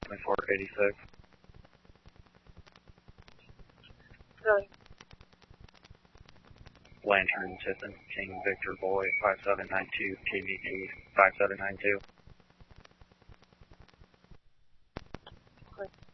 2486. Really? Lantern Tiffin, King Victor Boy, 5792, KVT 5792. Good.